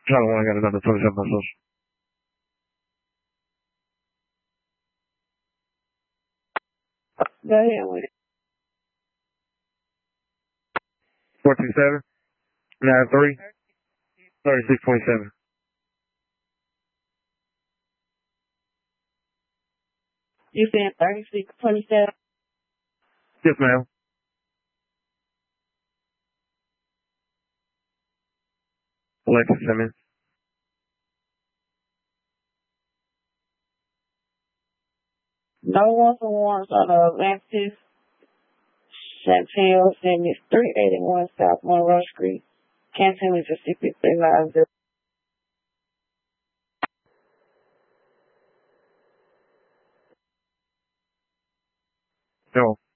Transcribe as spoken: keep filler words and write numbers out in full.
I don't want to get another twenty-seven pesos. Go ahead with it. four two seven, nine three, thirty-six twenty-seven. You said thirty-six twenty-seven? Yes, ma'am. Alexis Simmons. No wants or warrants on the Atlantis Chantel Simmons, three eighty-one South Monroe Street, Canton, Mississippi, three nine zero. No.